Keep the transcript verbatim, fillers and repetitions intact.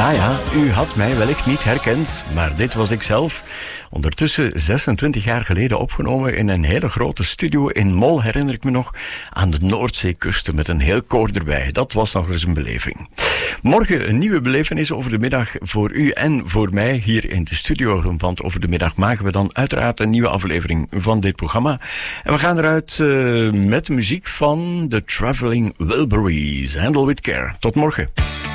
Ja, ja, u had mij wellicht niet herkend, maar dit was ik zelf. Ondertussen zesentwintig jaar geleden opgenomen in een hele grote studio in Mol, herinner ik me nog, aan de Noordzeekusten met een heel koor erbij. Dat was nog eens een beleving. Morgen een nieuwe belevenis over de middag voor u en voor mij hier in de studio. Want over de middag maken we dan uiteraard een nieuwe aflevering van dit programma. En we gaan eruit uh, met de muziek van The Traveling Wilburys. Handle with Care. Tot morgen.